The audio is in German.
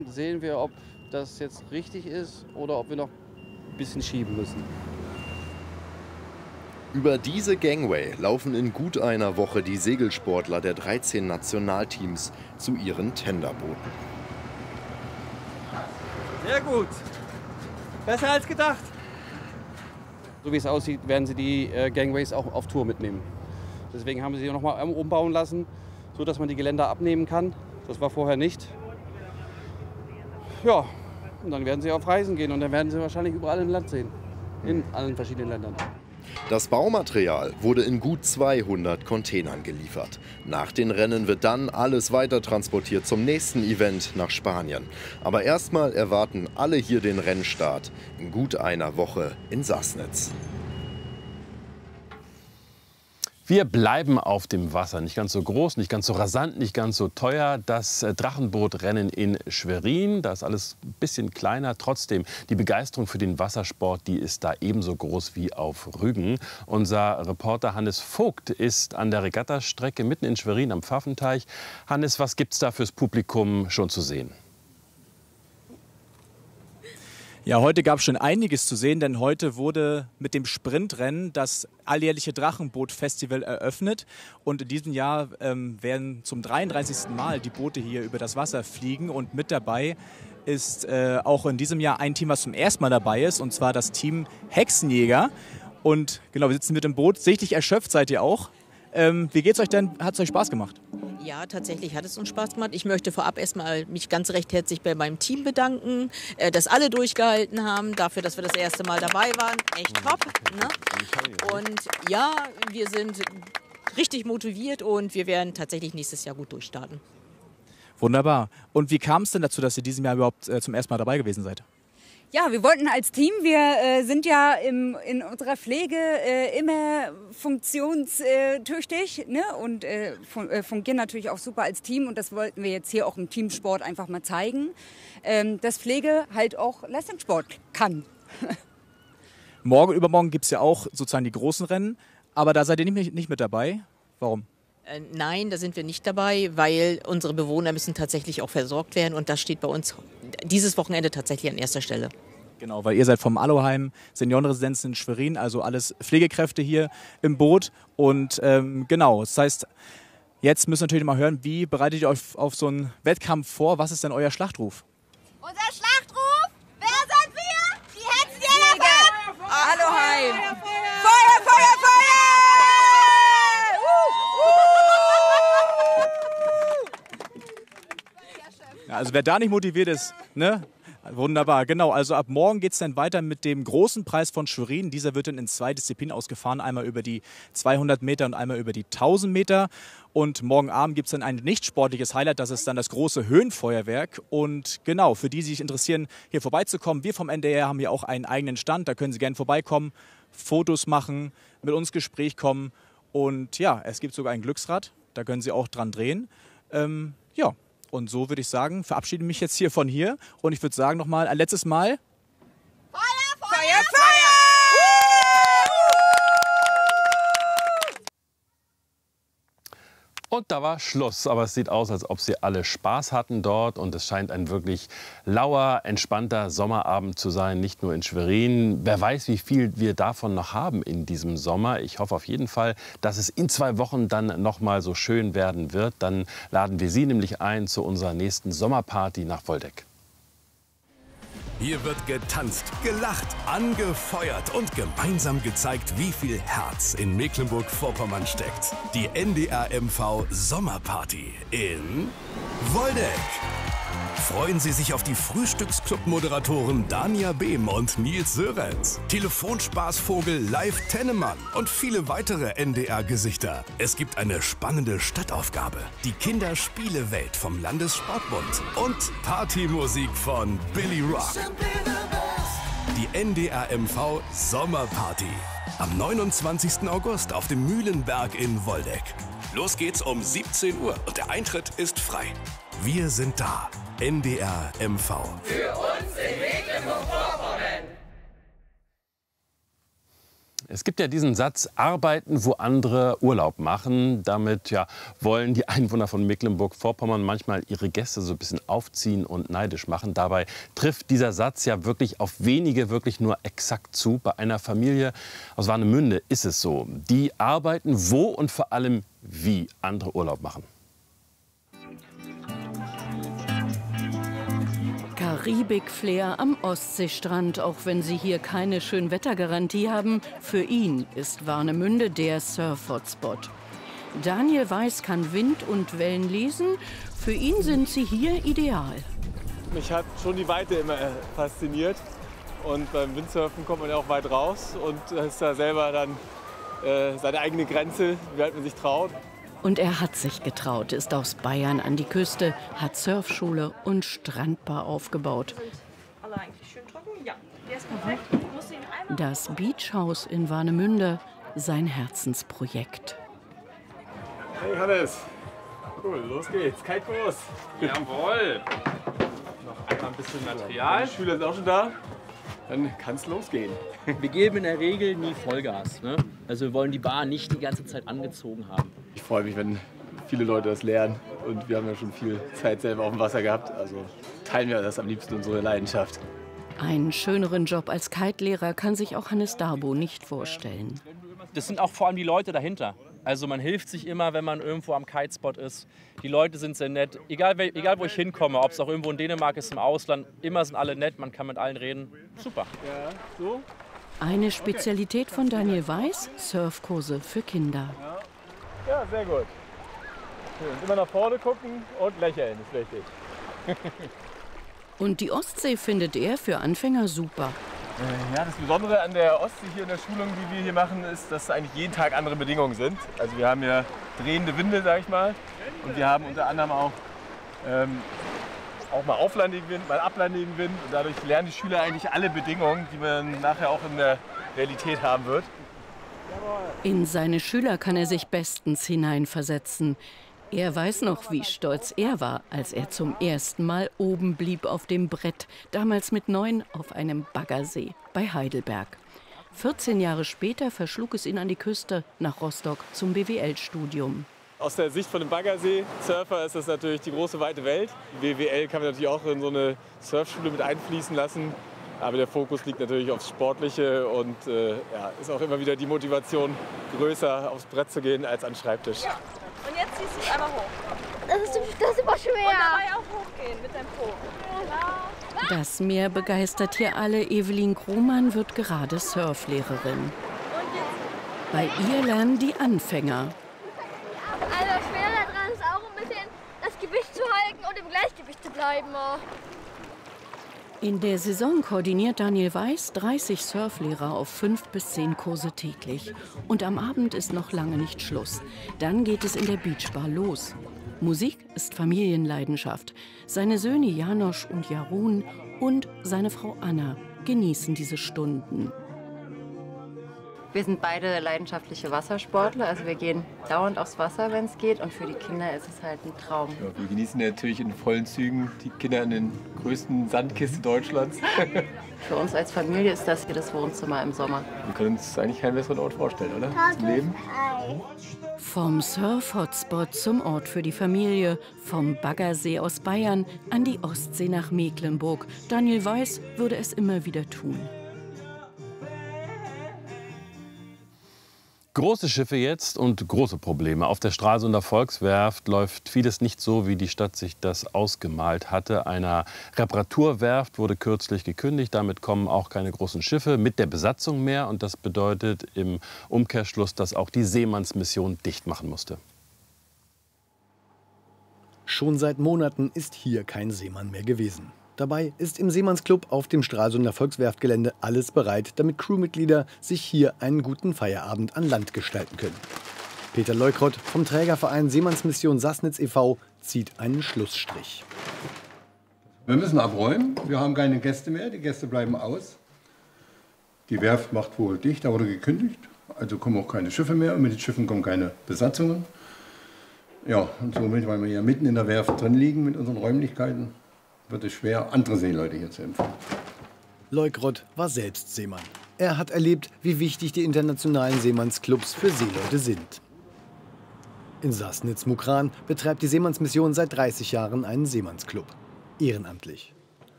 Sehen wir, ob das jetzt richtig ist oder ob wir noch ein bisschen schieben müssen. Über diese Gangway laufen in gut einer Woche die Segelsportler der 13 Nationalteams zu ihren Tenderbooten. Sehr gut. Besser als gedacht. So wie es aussieht, werden sie die Gangways auch auf Tour mitnehmen. Deswegen haben sie sie nochmal umbauen lassen, sodass man die Geländer abnehmen kann. Das war vorher nicht. Ja, und dann werden sie auf Reisen gehen und dann werden sie wahrscheinlich überall im Land sehen. In allen verschiedenen Ländern. Das Baumaterial wurde in gut 200 Containern geliefert. Nach den Rennen wird dann alles weiter transportiert zum nächsten Event nach Spanien. Aber erstmal erwarten alle hier den Rennstart in gut einer Woche in Sassnitz. Wir bleiben auf dem Wasser. Nicht ganz so groß, nicht ganz so rasant, nicht ganz so teuer. Das Drachenbootrennen in Schwerin, da ist alles ein bisschen kleiner. Trotzdem, die Begeisterung für den Wassersport, die ist da ebenso groß wie auf Rügen. Unser Reporter Hannes Vogt ist an der Regattastrecke mitten in Schwerin am Pfaffenteich. Hannes, was gibt es da fürs Publikum schon zu sehen? Ja, heute gab es schon einiges zu sehen, denn heute wurde mit dem Sprintrennen das alljährliche Drachenboot-Festival eröffnet. Und in diesem Jahr werden zum 33. Mal die Boote hier über das Wasser fliegen. Und mit dabei ist auch in diesem Jahr ein Team, was zum ersten Mal dabei ist, und zwar das Team Hexenjäger. Und genau, wir sitzen mit dem Boot. Sichtlich erschöpft seid ihr auch. Wie geht's euch denn? Hat es euch Spaß gemacht? Ja, tatsächlich hat es uns Spaß gemacht. Ich möchte vorab erstmal mich ganz recht herzlich bei meinem Team bedanken, dass alle durchgehalten haben, dafür, dass wir das erste Mal dabei waren. Echt top. Ne? Und ja, wir sind richtig motiviert und wir werden tatsächlich nächstes Jahr gut durchstarten. Wunderbar. Und wie kam es denn dazu, dass ihr diesem Jahr überhaupt zum ersten Mal dabei gewesen seid? Ja, wir wollten als Team, wir sind ja in unserer Pflege immer funktionstüchtig, ne? Und fungieren natürlich auch super als Team und das wollten wir jetzt hier auch im Teamsport einfach mal zeigen, dass Pflege halt auch Leistungssport kann. Morgen, übermorgen gibt es ja auch sozusagen die großen Rennen, aber da seid ihr nicht mit dabei. Warum? Nein, da sind wir nicht dabei, weil unsere Bewohner müssen tatsächlich auch versorgt werden und das steht bei uns dieses Wochenende tatsächlich an erster Stelle. Genau, weil ihr seid vom Aloheim, Seniorenresidenz in Schwerin, also alles Pflegekräfte hier im Boot. Und genau, das heißt, jetzt müsst ihr natürlich mal hören, wie bereitet ihr euch auf so einen Wettkampf vor? Was ist denn euer Schlachtruf? Unser Schlachtruf? Wer sind wir? Die Hexenjäger von Aloheim! Feuer, Feuer, Feuer! Ja, also wer da nicht motiviert ist, ne? Wunderbar, genau. Also ab morgen geht es dann weiter mit dem großen Preis von Schwerin. Dieser wird dann in 2 Disziplinen ausgefahren. Einmal über die 200 Meter und einmal über die 1000 Meter. Und morgen Abend gibt es dann ein nicht sportliches Highlight. Das ist dann das große Höhenfeuerwerk. Und genau, für die, die sich interessieren, hier vorbeizukommen. Wir vom NDR haben hier auch einen eigenen Stand. Da können Sie gerne vorbeikommen, Fotos machen, mit uns Gespräch kommen. Und ja, es gibt sogar ein Glücksrad. Da können Sie auch dran drehen. Ja. Und so würde ich sagen, verabschiede mich jetzt hier von hier. Und ich würde sagen nochmal ein letztes Mal. Feuer, Feuer, Feuer! Und da war Schluss. Aber es sieht aus, als ob sie alle Spaß hatten dort. Und es scheint ein wirklich lauer, entspannter Sommerabend zu sein. Nicht nur in Schwerin. Wer weiß, wie viel wir davon noch haben in diesem Sommer. Ich hoffe auf jeden Fall, dass es in 2 Wochen dann noch mal so schön werden wird. Dann laden wir Sie nämlich ein zu unserer nächsten Sommerparty nach Woldeck. Hier wird getanzt, gelacht, angefeuert und gemeinsam gezeigt, wie viel Herz in Mecklenburg-Vorpommern steckt. Die NDR-MV Sommerparty in Woldeck. Freuen Sie sich auf die Frühstücksclub-Moderatoren Dania Behm und Nils Sörenz, Telefonspaßvogel Live Tennemann und viele weitere NDR-Gesichter. Es gibt eine spannende Stadtaufgabe, die Kinderspielewelt vom Landessportbund und Partymusik von Billy Rock. Die NDR-MV Sommerparty am 29. August auf dem Mühlenberg in Woldeck. Los geht's um 17 Uhr und der Eintritt ist frei. Wir sind da. NDR MV. Für uns in Mecklenburg-Vorpommern. Es gibt ja diesen Satz, arbeiten, wo andere Urlaub machen. Damit wollen die Einwohner von Mecklenburg-Vorpommern manchmal ihre Gäste so ein bisschen aufziehen und neidisch machen. Dabei trifft dieser Satz ja wirklich auf wenige wirklich nur exakt zu. Bei einer Familie aus Warnemünde ist es so. Die arbeiten, wo und vor allem wie andere Urlaub machen. Karibik-Flair am Ostseestrand, auch wenn sie hier keine Schönwettergarantie haben. Für ihn ist Warnemünde der Surf-Hotspot. Daniel Weiß kann Wind und Wellen lesen. Für ihn sind sie hier ideal. Mich hat schon die Weite immer fasziniert. Und beim Windsurfen kommt man ja auch weit raus und ist da selber dann seine eigene Grenze, wie weit man sich traut. Und er hat sich getraut, ist aus Bayern an die Küste, hat Surfschule und Strandbar aufgebaut. Alle eigentlich schön trocken? Ja, der ist perfekt. Das Beachhaus in Warnemünde, sein Herzensprojekt. Hey Hannes, cool, los geht's, Kitebus. Jawohl. Noch einmal ein bisschen Material. Die Schüler sind auch schon da. Dann kann es losgehen. Wir geben in der Regel nie Vollgas. Ne? Also wir wollen die Bar nicht die ganze Zeit angezogen haben. Ich freue mich, wenn viele Leute das lernen. Und wir haben ja schon viel Zeit selber auf dem Wasser gehabt. Also teilen wir das am liebsten, unsere Leidenschaft. Einen schöneren Job als Kite-Lehrer kann sich auch Hannes Darbo nicht vorstellen. Das sind auch vor allem die Leute dahinter. Also man hilft sich immer, wenn man irgendwo am Kitespot ist. Die Leute sind sehr nett. Egal wo ich hinkomme, ob es auch irgendwo in Dänemark ist, im Ausland, immer sind alle nett, man kann mit allen reden. Super. Ja, so. Eine Spezialität von Daniel Weiß, Surfkurse für Kinder. Ja, sehr gut. Und immer nach vorne gucken und lächeln, ist wichtig. Und die Ostsee findet er für Anfänger super. Ja, das Besondere an der Ostsee hier in der Schulung, die wir hier machen, ist, dass eigentlich jeden Tag andere Bedingungen sind. Also wir haben ja drehende Winde, sag ich mal. Und wir haben unter anderem auch mal auflandigen Wind, mal ablandigen Wind. Und dadurch lernen die Schüler eigentlich alle Bedingungen, die man nachher auch in der Realität haben wird. In seine Schüler kann er sich bestens hineinversetzen. Er weiß noch, wie stolz er war, als er zum ersten Mal oben blieb auf dem Brett, damals mit 9 auf einem Baggersee bei Heidelberg. 14 Jahre später verschlug es ihn an die Küste nach Rostock zum BWL-Studium. Aus der Sicht von einem Baggersee-Surfer ist das natürlich die große weite Welt. BWL kann man natürlich auch in so eine Surfschule mit einfließen lassen. Aber der Fokus liegt natürlich aufs Sportliche und ist auch immer wieder die Motivation, größer aufs Brett zu gehen als an den Schreibtisch. Ja. Und jetzt ziehst du es einmal hoch. Das ist super schwer. Und dabei auch hochgehen mit deinem Po. Ja. Das Meer begeistert hier alle. Evelyn Krohmann wird gerade Surflehrerin. Bei ihr lernen die Anfänger. Also schwer daran ist auch ein bisschen das Gewicht zu halten und im Gleichgewicht zu bleiben. In der Saison koordiniert Daniel Weiß 30 Surflehrer auf 5 bis 10 Kurse täglich. Und am Abend ist noch lange nicht Schluss. Dann geht es in der Beachbar los. Musik ist Familienleidenschaft. Seine Söhne Janosch und Jarun und seine Frau Anna genießen diese Stunden. Wir sind beide leidenschaftliche Wassersportler, also wir gehen dauernd aufs Wasser, wenn es geht. Und für die Kinder ist es halt ein Traum. Ja, wir genießen natürlich in vollen Zügen die Kinder in den größten Sandkisten Deutschlands. Für uns als Familie ist das hier das Wohnzimmer im Sommer. Wir können uns eigentlich keinen besseren Ort vorstellen, oder? Zum Leben. Vom Surf-Hotspot zum Ort für die Familie, vom Baggersee aus Bayern an die Ostsee nach Mecklenburg. Daniel Weiß würde es immer wieder tun. Große Schiffe jetzt und große Probleme. Auf der Stralsunder Volkswerft läuft vieles nicht so, wie die Stadt sich das ausgemalt hatte. Einer Reparaturwerft wurde kürzlich gekündigt. Damit kommen auch keine großen Schiffe mit der Besatzung mehr. Und das bedeutet im Umkehrschluss, dass auch die Seemannsmission dicht machen musste. Schon seit Monaten ist hier kein Seemann mehr gewesen. Dabei ist im Seemannsclub auf dem Stralsunder Volkswerftgelände alles bereit, damit Crewmitglieder sich hier einen guten Feierabend an Land gestalten können. Peter Leukrott vom Trägerverein Seemannsmission Sassnitz e.V. zieht einen Schlussstrich. Wir müssen abräumen, wir haben keine Gäste mehr, die Gäste bleiben aus. Die Werft macht wohl dicht, da wurde gekündigt, also kommen auch keine Schiffe mehr und mit den Schiffen kommen keine Besatzungen. Ja, und somit, weil wir hier mitten in der Werft drin liegen mit unseren Räumlichkeiten, wird es schwer, andere Seeleute hier zu empfangen. Leukrott war selbst Seemann. Er hat erlebt, wie wichtig die internationalen Seemannsclubs für Seeleute sind. In Sassnitz-Mukran betreibt die Seemannsmission seit 30 Jahren einen Seemannsclub. Ehrenamtlich.